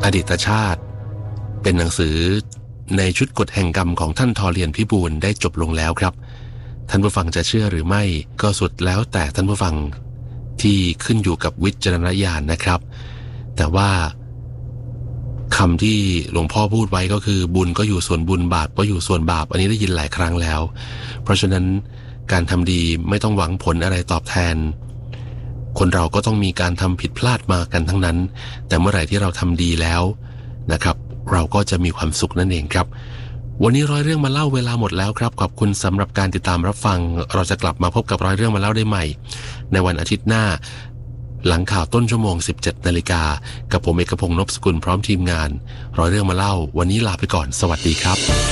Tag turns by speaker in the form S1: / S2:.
S1: อดีตชาติเป็นหนังสือในชุดกฎแห่งกรรมของท่านทอเลียนพิบูลได้จบลงแล้วครับท่านผู้ฟังจะเชื่อหรือไม่ก็สุดแล้วแต่ท่านผู้ฟังที่ขึ้นอยู่กับวิจารณญาณนะครับแต่ว่าคำที่หลวงพ่อพูดไว้ก็คือบุญก็อยู่ส่วนบุญบาปก็อยู่ส่วนบาปอันนี้ได้ยินหลายครั้งแล้วเพราะฉะนั้นการทำดีไม่ต้องหวังผลอะไรตอบแทนคนเราก็ต้องมีการทำผิดพลาดมากันทั้งนั้นแต่เมื่อไหร่ที่เราทำดีแล้วนะครับเราก็จะมีความสุขนั่นเองครับวันนี้ร้อยเรื่องมาเล่าเวลาหมดแล้วครับขอบคุณสำหรับการติดตามรับฟังเราจะกลับมาพบกับร้อยเรื่องมาเล่าได้ใหม่ในวันอาทิตย์หน้าหลังข่าวต้นชั่วโมง 17 นาฬิกากับผมเอกพงษ์ นพสกุลพร้อมทีมงานร้อยเรื่องมาเล่าวันนี้ลาไปก่อนสวัสดีครับ